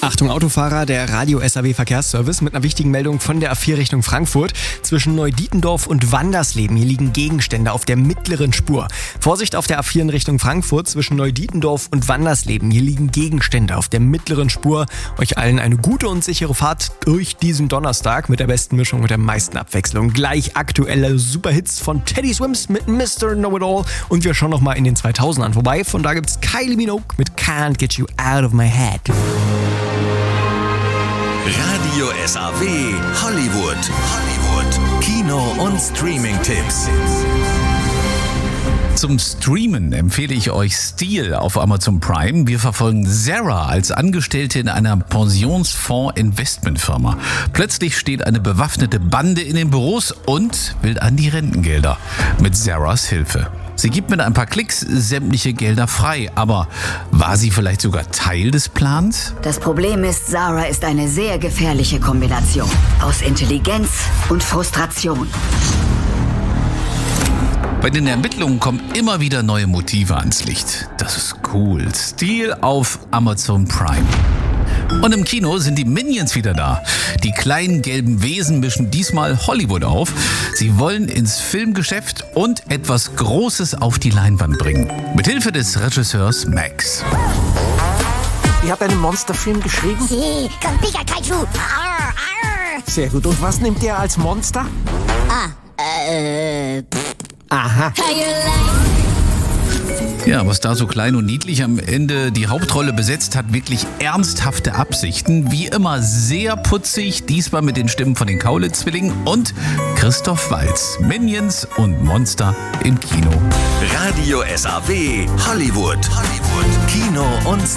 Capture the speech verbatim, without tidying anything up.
Achtung Autofahrer, der Radio-S A W Verkehrsservice mit einer wichtigen Meldung von der A vier Richtung Frankfurt. Zwischen Neudietendorf und Wandersleben, hier liegen Gegenstände auf der mittleren Spur. Vorsicht auf der A vier in Richtung Frankfurt, zwischen Neudietendorf und Wandersleben, hier liegen Gegenstände auf der mittleren Spur. Euch allen eine gute und sichere Fahrt durch diesen Donnerstag mit der besten Mischung und der meisten Abwechslung. Gleich aktuelle Superhits von Teddy Swims mit Mister Know-It-All und wir schauen nochmal in den zweitausendern vorbei. Von da gibt's Kylie Minogue mit Can't Get You Out of My Head. Radio S A W Hollywood. Hollywood. Kino- und Streaming-Tipps. Zum Streamen empfehle ich euch Steel auf Amazon Prime. Wir verfolgen Sarah als Angestellte in einer Pensionsfonds-Investmentfirma. Plötzlich steht eine bewaffnete Bande in den Büros und will an die Rentengelder. Mit Sarahs Hilfe. Sie gibt mit ein paar Klicks sämtliche Gelder frei. Aber war sie vielleicht sogar Teil des Plans? Das Problem ist, Sarah ist eine sehr gefährliche Kombination aus Intelligenz und Frustration. Bei den Ermittlungen kommen immer wieder neue Motive ans Licht. Das ist cool. Steel auf Amazon Prime. Und im Kino sind die Minions wieder da. Die kleinen gelben Wesen mischen diesmal Hollywood auf. Sie wollen ins Filmgeschäft und etwas Großes auf die Leinwand bringen. Mithilfe des Regisseurs Max. Ihr habt einen Monsterfilm geschrieben? Sí, con Pikachu. Arr, arr. Sehr gut. Und was nimmt ihr als Monster? Ah, äh, pff. Aha. Ja, was da so klein und niedlich am Ende die Hauptrolle besetzt hat, wirklich ernsthafte Absichten. Wie immer sehr putzig, diesmal mit den Stimmen von den Kaulitz-Zwillingen und Christoph Waltz. Minions und Monster im Kino. Radio S A W Hollywood. Hollywood. Kino- und